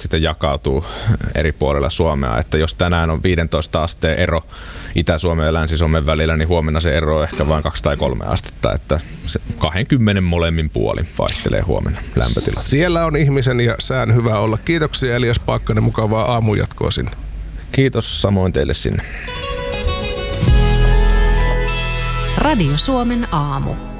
sitten jakautuu eri puolilla Suomea. Että jos tänään on 15 asteen ero Itä-Suomen ja Länsi-Suomen välillä, niin huomenna se ero on ehkä vain 2 tai 3 astetta. Että se 20 molemmin puolin vaihtelee huomenna lämpötila. Siellä on ihmisen ja sään hyvä olla. Kiitoksia Elias Paakkanen, mukavaa aamujatkoa sinne. Kiitos samoin teille sinne. Radio Suomen aamu.